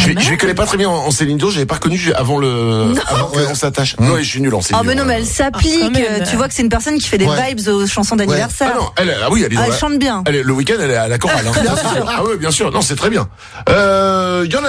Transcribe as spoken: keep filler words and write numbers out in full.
Je, je les connais pas très bien en Céline Dion, j'avais pas reconnu avant le, Non. avant qu'on s'attache. Non, je suis nul en Céline Ah, Dion. mais non, mais elle s'applique. Ah, quand même. Tu vois que c'est une personne qui fait des Ouais. vibes aux chansons d'anniversaire. Ah non, elle, ah oui, elle est dans Ah, elle la- chante bien. elle est- le week-end, elle est à la chorale, hein. Bien sûr. Ah oui, bien sûr. Non, c'est très bien. Euh, il y en a